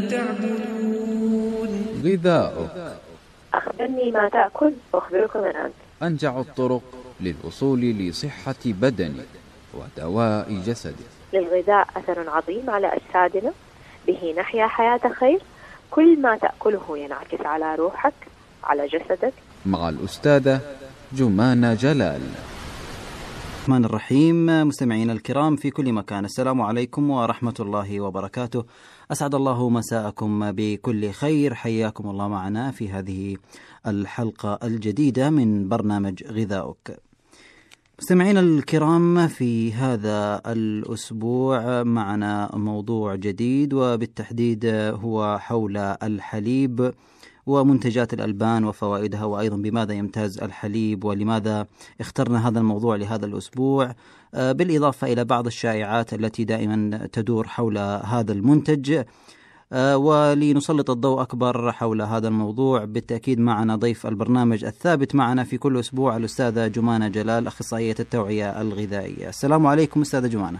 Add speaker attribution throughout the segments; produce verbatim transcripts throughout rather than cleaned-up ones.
Speaker 1: تعبدون. غذاؤك.
Speaker 2: أخبرني ما تأكل وأخبرك من أنت.
Speaker 1: أنجع الطرق للوصول لصحة بدنك ودواء جسدك.
Speaker 2: للغذاء أثر عظيم على أجسادنا، به نحيا حياة خير. كل ما تأكله ينعكس على روحك، على جسدك.
Speaker 1: مع الأستاذة جمانة جلال.
Speaker 3: الرحمن الرحيم. مستمعينا الكرام في كل مكان، السلام عليكم ورحمة الله وبركاته. أسعد الله مساءكم بكل خير. حياكم الله معنا في هذه الحلقة الجديدة من برنامج غذاؤك. مستمعينا الكرام، في هذا الأسبوع معنا موضوع جديد، وبالتحديد هو حول الحليب ومنتجات الألبان وفوائدها، وأيضا بماذا يمتاز الحليب ولماذا اخترنا هذا الموضوع لهذا الأسبوع، بالإضافة إلى بعض الشائعات التي دائما تدور حول هذا المنتج. ولنسلط الضوء أكبر حول هذا الموضوع بالتأكيد معنا ضيف البرنامج الثابت معنا في كل أسبوع، الأستاذة جمانة جلال، أخصائية التوعية الغذائية. السلام عليكم أستاذة جمانة.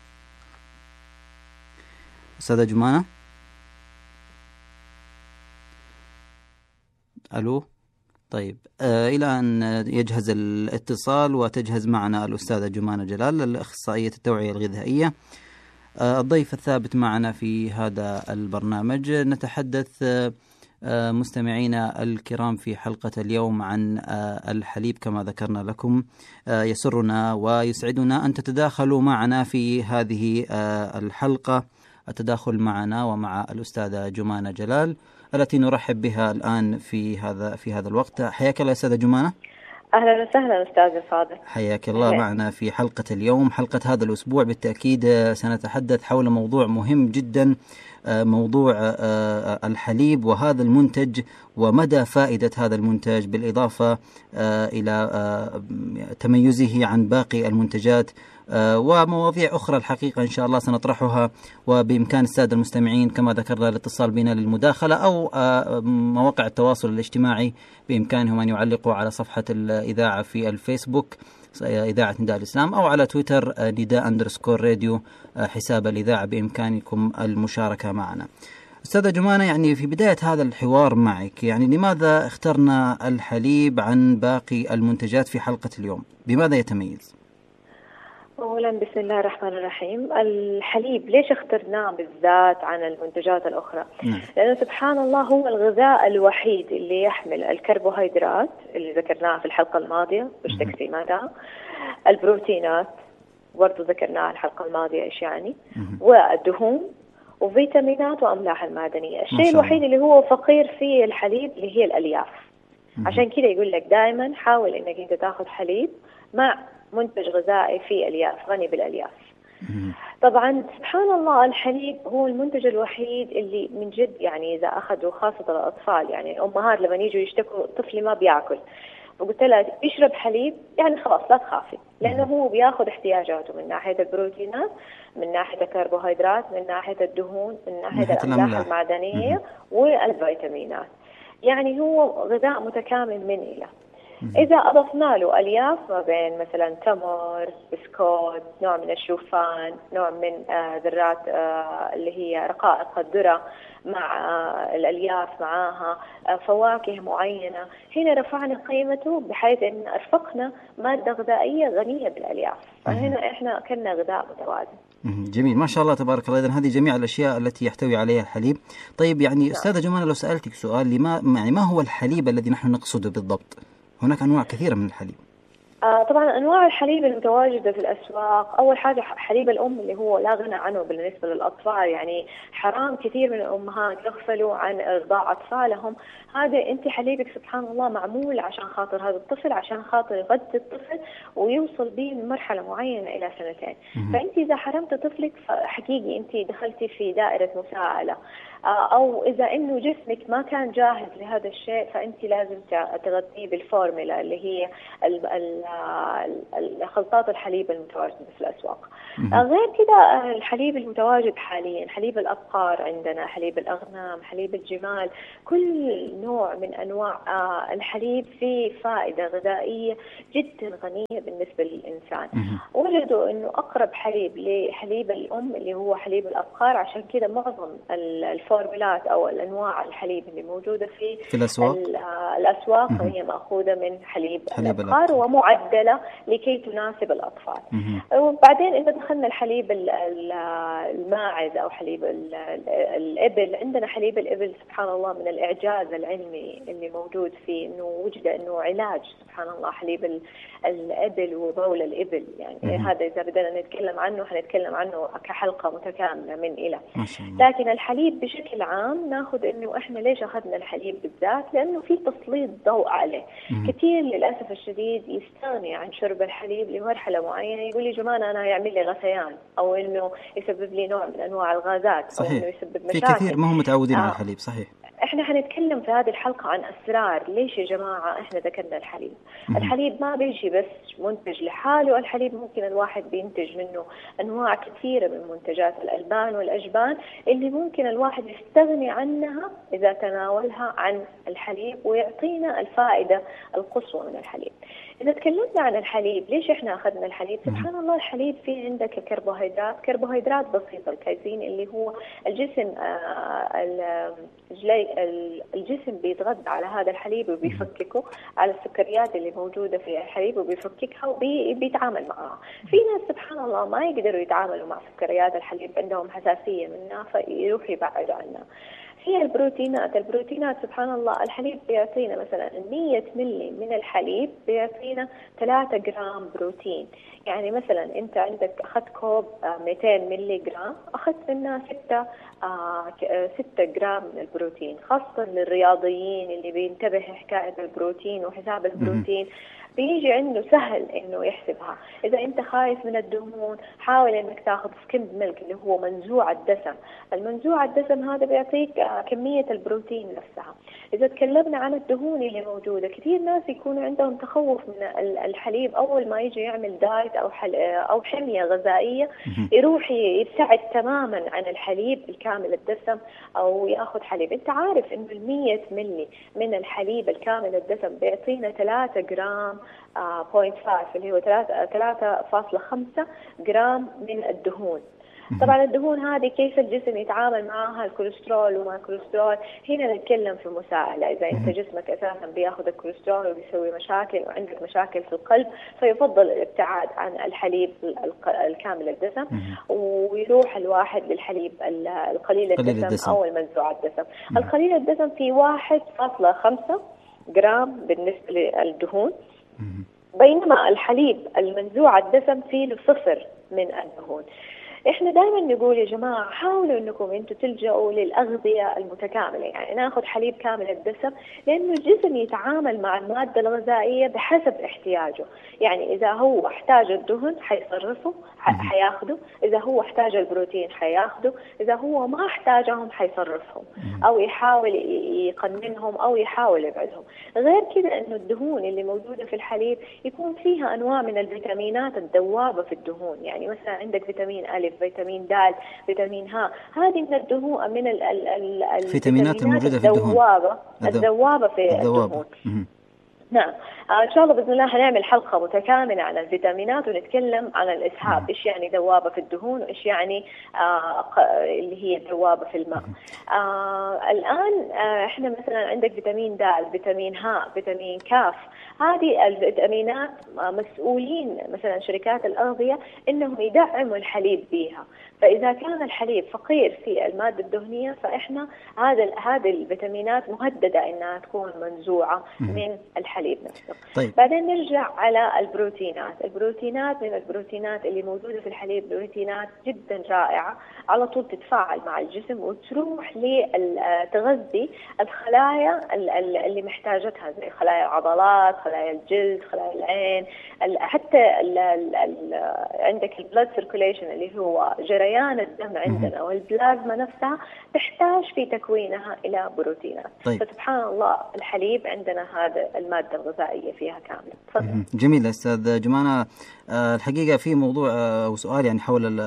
Speaker 3: أستاذة جمانة، ألو. طيب، آه إلى أن يجهز الاتصال وتجهز معنا الأستاذة جمانة جلال، الأخصائية التوعية الغذائية، آه الضيف الثابت معنا في هذا البرنامج. نتحدث آه آه مستمعينا الكرام في حلقة اليوم عن آه الحليب. كما ذكرنا لكم، آه يسرنا ويسعدنا أن تتداخلوا معنا في هذه آه الحلقة، التداخل معنا ومع الأستاذة جمانة جلال التي نرحب بها الآن في هذا في هذا الوقت. حياك الله أستاذة جمانة.
Speaker 2: أهلا وسهلا أستاذ فاضل.
Speaker 3: حياك الله معنا في حلقة اليوم، حلقة هذا الأسبوع. بالتأكيد سنتحدث حول موضوع مهم جدا، موضوع الحليب وهذا المنتج ومدى فائدة هذا المنتج، بالإضافة إلى تميزه عن باقي المنتجات، ومواضيع أخرى الحقيقة إن شاء الله سنطرحها. وبإمكان السادة المستمعين كما ذكرنا الاتصال بنا للمداخلة، أو مواقع التواصل الاجتماعي بإمكانهم أن يعلقوا على صفحة الإذاعة في الفيسبوك إذاعة نداء الإسلام، أو على تويتر نداء أندرسكور راديو حساب الإذاعة، بإمكانكم المشاركة معنا. أستاذة جمانة، يعني في بداية هذا الحوار معك، يعني لماذا اخترنا الحليب عن باقي المنتجات في حلقة اليوم؟ بماذا يتميز؟
Speaker 2: أولا بسم الله الرحمن الرحيم. الحليب ليش اخترناه بالذات عن المنتجات الأخرى؟ نعم. لأنه سبحان الله هو الغذاء الوحيد اللي يحمل الكربوهيدرات اللي ذكرناها في الحلقة الماضية وش تقسيماتها، البروتينات برضو ذكرناها الحلقة الماضية إيش يعني، والدهون وفيتامينات وأملاح المعدنية. الشيء الوحيد اللي هو فقير فيه الحليب اللي هي الألياف. مم. عشان كده يقول لك دائما حاول إنك أنت تأخذ حليب مع منتج غذائي فيه ألياف، غني بالألياف. طبعا سبحان الله الحليب هو المنتج الوحيد اللي من جد يعني إذا أخذوا خاصة الأطفال، يعني الأمهات لما يجوا يشتكوا طفلي ما بيأكل وقلت لها يشرب حليب، يعني خلاص لا تخافي، لأنه هو بياخذ احتياجاته من ناحية البروتينات، من ناحية الكربوهيدرات، من ناحية الدهون، من ناحية الأملاح المعدنية والفيتامينات. يعني هو غذاء متكامل من إلى. إذا أضفنا له ألياف ما بين مثلا تمر، بسكوت، نوع من الشوفان، نوع من آه ذرات آه اللي هي رقائق الذرة، مع آه الألياف معاها آه فواكه معينة، هنا رفعنا قيمته بحيث أن أرفقنا مادة غذائية غنية بالألياف، فهنا إحنا كنا غذاء متوازن.
Speaker 3: جميل، ما شاء الله تبارك الله. إذن هذه جميع الأشياء التي يحتوي عليها الحليب. طيب يعني نعم. أستاذة جمانة، لو سألتك سؤال، لما يعني ما هو الحليب الذي نحن نقصده بالضبط؟ هناك أنواع كثيرة من الحليب.
Speaker 2: آه طبعا أنواع الحليب المتواجدة في الأسواق، أول حاجة حليب الأم اللي هو لا غنى عنه بالنسبة للأطفال، يعني حرام كثير من الأمهات يغفلوا عن إرضاع أطفالهم. هذا أنت حليبك سبحان الله معمول عشان خاطر هذا الطفل، عشان خاطر يغذي الطفل ويوصل به من مرحلة معينة إلى سنتين. فأنت إذا حرمت طفلك فحقيقي أنت دخلتي في دائرة مساءلة، أو إذا إنه جسمك ما كان جاهز لهذا الشيء فأنت لازم تغذيه بالفورمولا اللي هي الخلطات الحليب المتواجدة في الأسواق. غير كده الحليب المتواجد حاليا حليب الأبقار، عندنا حليب الأغنام، حليب الجمال، كل نوع من أنواع الحليب فيه فائدة غذائية جدا غنية بالنسبة للإنسان. وجدوا إنه أقرب حليب لحليب الأم اللي هو حليب الأبقار، عشان كده معظم الفورمولات أو الأنواع الحليب اللي موجودة في,
Speaker 3: في الأسواق,
Speaker 2: الأسواق هي مأخوذة من حليب,
Speaker 3: حليب
Speaker 2: الأبقار
Speaker 3: الأبقار.
Speaker 2: ومعدلة لكي تناسب الأطفال. وبعدين إذا دخلنا الحليب الماعز أو حليب الإبل، عندنا حليب الإبل سبحان الله من الإعجاز العلمي اللي موجود فيه إنه وجد إنه علاج سبحان الله حليب الإبل وبول الإبل. يعني
Speaker 3: مم.
Speaker 2: هذا إذا بدنا نتكلم عنه حنتكلم عنه كحلقة متكاملة من إلى. لكن الحليب بشكل عام ناخذ إنه إحنا ليش أخذنا الحليب بالذات؟ لأنه في تسليط ضوء عليه. مم. كثير للأسف الشديد يستغني عن شرب الحليب لمرحلة معينة، يقول لي جماعة أنا يعمل لي غثيان أو إنه يسبب لي نوع من أنواع الغازات.
Speaker 3: صحيح.
Speaker 2: أو إنه يسبب مشاكل.
Speaker 3: في كثير ما هم متعودين
Speaker 2: آه.
Speaker 3: على الحليب. صحيح.
Speaker 2: احنا حنتكلم في هذه الحلقة عن أسرار ليش يا جماعة احنا ذكرنا الحليب.
Speaker 3: مم.
Speaker 2: الحليب ما بيجي بس منتج لحاله، الحليب ممكن الواحد بينتج منه أنواع كثيرة من منتجات الألبان والأجبان اللي ممكن الواحد يستغني عنها إذا تناولها عن الحليب ويعطينا الفائدة القصوى من الحليب. إذا تكلمنا عن الحليب ليش إحنا أخذنا الحليب؟ سبحان الله الحليب فيه عندك كربوهيدرات كربوهيدرات بسيطة، الكايزين اللي هو الجسم آه الجسم بيتغذى على هذا الحليب وبيفككه على السكريات اللي موجودة في الحليب وبيفككها وبيتعامل معها. في ناس سبحان الله ما يقدروا يتعاملوا مع سكريات الحليب، عندهم حساسية منها فيروحوا يبعدوا عنها. هي البروتينات البروتينات سبحان الله الحليب بيعطينا مثلا مية ملي من الحليب بيعطينا ثلاثة جرام بروتين. يعني مثلا انت عندك اخذت كوب مئتين ملي جرام، اخذت منها ستة ستة جرام من البروتين. خاصة للرياضيين اللي بينتبه حكاية البروتين وحساب البروتين بيجي عنده سهل انه يحسبها. اذا انت خايف من الدهون حاول انك تاخذ سكيمد ميلك اللي هو منزوع الدسم. المنزوع الدسم هذا بيعطيك كمية البروتين نفسها. اذا تكلمنا عن الدهون اللي موجودة، كثير ناس يكون عندهم تخوف من الحليب اول ما يجي يعمل دايت او حل او حمية غذائية يروح يبتعد تماما عن الحليب الكامل الدسم او ياخذ حليب. انت عارف انه المية ملي من الحليب الكامل الدسم بيعطينا ثلاثة جرام بوينت خمسة اللي هو ثلاثة فاصلة خمسة جرام من الدهون. طبعا الدهون هذه كيف الجسم يتعامل معها، الكوليسترول وما الكوليسترول، هنا نتكلم في مساءلة. إذا أنت جسمك أساسا بياخذ الكوليسترول وبيسوي مشاكل وعندك مشاكل في القلب فيفضل الابتعاد عن الحليب الكامل الدسم ويروح الواحد للحليب القليل الدسم, الدسم أو المنزوع الدسم. القليل الدسم في واحد فاصلة خمسة جرام بالنسبة للدهون، بينما الحليب المنزوع الدسم فيه صفر من الدهون. احنا دائما نقول يا جماعه حاولوا انكم انتم تلجأوا للاغذيه المتكامله، يعني ناخذ حليب كامل الدسم لانه الجسم يتعامل مع الماده الغذائيه بحسب احتياجه. يعني اذا هو احتاج الدهن حيصرفه حياخده، اذا هو احتاج البروتين حياخده، اذا هو ما احتاجهم حيصرفهم او يحاول يقننهم او يحاول يبعدهم. غير كده انه الدهون اللي موجوده في الحليب يكون فيها انواع من الفيتامينات الذوابه في الدهون. يعني مثلا عندك فيتامين الف، فيتامين د، فيتامين ه، هذه من الدهون من ال ال ال
Speaker 3: الفيتامينات الموجوده في الدهون
Speaker 2: الذوابه الذوابه في الدهون. نعم آه إن شاء الله بإذن الله هنعمل حلقة متكاملة عن الفيتامينات ونتكلم عن الإسهاب، إيش يعني ذوابة في الدهون وإيش يعني آه اللي هي ذوابة في الماء. آه الآن آه إحنا مثلا عندك فيتامين د، فيتامين ه، فيتامين كاف، هذه الفيتامينات مسؤولين مثلا شركات الأغذية إنهم يدعموا الحليب بها. فإذا كان الحليب فقير في المادة الدهنية فإحنا هذا هذه الفيتامينات مهددة إنها تكون منزوعة من الحليب نفسه.
Speaker 3: طيب.
Speaker 2: بعدين نرجع على البروتينات. البروتينات من البروتينات اللي موجودة في الحليب بروتينات جدا رائعة، على طول تتفاعل مع الجسم وتروح لتغذي الخلايا اللي محتاجتها زي خلايا العضلات، خلايا الجلد، خلايا العين، حتى ال ال ال عندك البلاد سيركوليشن اللي هو جريان الدم عندنا والبلازما نفسها تحتاج في تكوينها إلى بروتينات.
Speaker 3: طيب.
Speaker 2: فسبحان الله الحليب عندنا هذا المادة الغذائية فيها كاملة. تفضل.
Speaker 3: جميل أستاذ جمانة. الحقيقة في موضوع أو سؤال يعني حول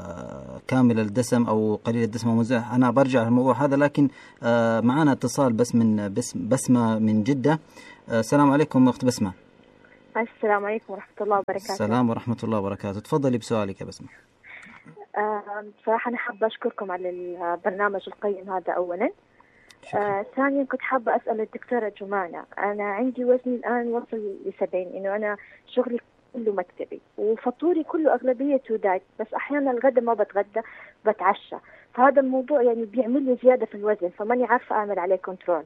Speaker 3: كامل الدسم أو قليل الدسم ومنزوع، أنا برجع للموضوع هذا، لكن معنا اتصال بس من بسمة من جدة. السلام عليكم أخت بسمة.
Speaker 4: السلام عليكم ورحمة الله وبركاته.
Speaker 3: السلام ورحمة الله وبركاته. تفضلي بسؤالك يا بسمة.
Speaker 4: بصراحة أنا حابة أشكركم على البرنامج القيم هذا أولا. آه، ثانيا كنت حابة أسأل الدكتورة جمانة، أنا عندي وزني الآن وصل لسبعين، إنه أنا شغلي كله مكتبي وفطوري كله أغلبيته دايت، بس أحيانا الغداء ما بتغدى بتعشى، فهذا الموضوع يعني بيعمل لي زيادة في الوزن، فماني عارفة أعمل عليه كنترول.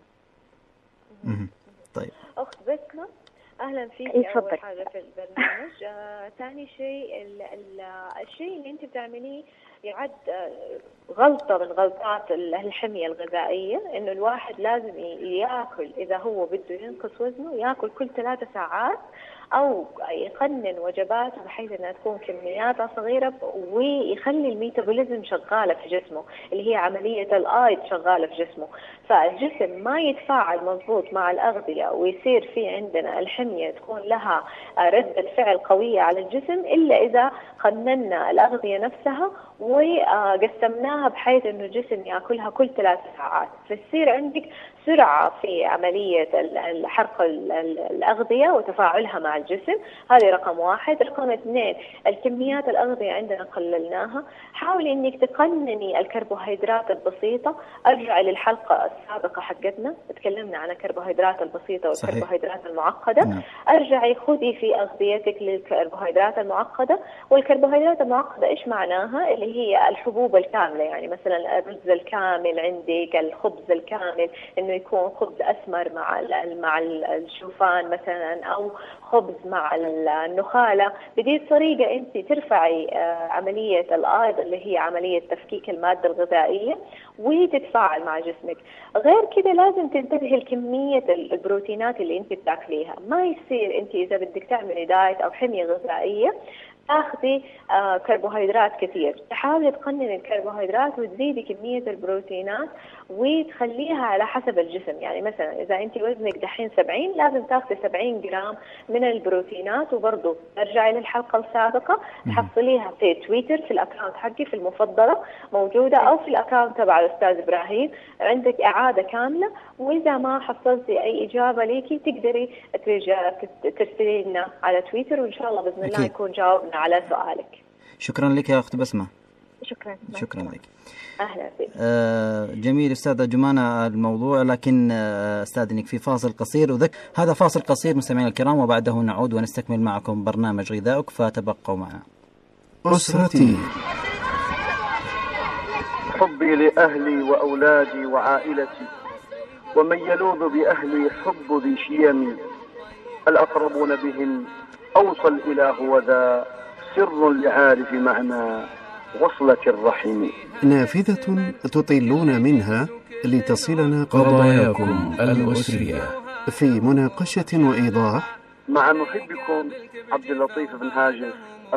Speaker 3: طيب
Speaker 2: أخت بسمة، أهلا فيك.
Speaker 4: إيه،
Speaker 2: أول حاجة في البرنامج. آه، ثاني شيء ال ال الشيء اللي أنت بتعمليه يعد آه، غلطة من غلطات الحمية الغذائية، إنه الواحد لازم يأكل إذا هو بده ينقص وزنه، يأكل كل ثلاثة ساعات أو يقنن وجباته بحيث أنها تكون كمياتها صغيرة، ويخلي الميتابوليزم شغالة في جسمه اللي هي عملية الآيض شغالة في جسمه، فالجسم ما يتفاعل مضبوط مع الأغذية ويصير في عندنا الحمية تكون لها ردة فعل قوية على الجسم إلا إذا قننا الأغذية نفسها وقسمناها بحيث أنه الجسم يأكلها كل ثلاث ساعات، فتصير عندك سرعة في عملية حرق الأغذية وتفاعلها مع الجسم. هذه رقم واحد. رقم اثنين، الكميات الأغذية عندنا قللناها، حاولي إنك تقنني الكربوهيدرات البسيطة. أرجع للحلقة السابقة حقتنا تكلمنا عن الكربوهيدرات البسيطة والكربوهيدرات المعقدة. نعم. أرجعي خذي في أغذيتك للكربوهيدرات المعقدة. والكربوهيدرات المعقدة إيش معناها؟ اللي هي الحبوب الكاملة، يعني مثلا الرز الكامل عندك، الخبز الكامل، إنه يكون خبز أسمر مع مع الشوفان مثلا، أو خبز مع النخالة. بدي الطريقة أنت ترفعي عملية الآيض اللي هي عملية تفكيك المادة الغذائية وتتفاعل مع جسمك. غير كده لازم تنتبهي لكمية البروتينات اللي أنت بتاكليها. ما يصير أنت إذا بدك تعملي دايت أو حمية غذائية تاخذي آه كربوهيدرات كثير، تحاولي تقنني الكربوهيدرات وتزيدي كمية البروتينات وتخليها على حسب الجسم. يعني مثلا إذا أنت وزنك دحين سبعين لازم تاخذي سبعين جرام من البروتينات. وبرضه ترجعي للحلقة السابقة تحصليها في تويتر في الأكاونت حقي في المفضلة موجودة، أو في الأكاونت تبع الأستاذ إبراهيم عندك إعادة كاملة. وإذا ما حصلتي أي إجابة ليكي تقدري ترسلي لنا على تويتر، وإن شاء الله بإذن الله يكون جاوبنا على سؤالك.
Speaker 3: شكرا لك يا أخت بسمة.
Speaker 4: شكرا
Speaker 3: شكرا لك.
Speaker 2: أهلا بك.
Speaker 3: آه جميل أستاذة جمانة الموضوع، لكن آه أستاذنك في فاصل قصير، وذك هذا فاصل قصير مستمعين الكرام، وبعده نعود ونستكمل معكم برنامج غذاؤك، فتبقوا معنا.
Speaker 5: أسرتي، حبي لأهلي وأولادي وعائلتي، ومن يلوذ بأهلي حب ذي شيمي، الأقربون بهم أوصل إله وذا، سر لعارف معنى وصلة الرحم.
Speaker 6: نافذة تطلون منها لتصلنا
Speaker 7: قضاياكم الأسرية
Speaker 6: في مناقشة وإيضاح
Speaker 5: مع محبكم عبد اللطيف بن هاجس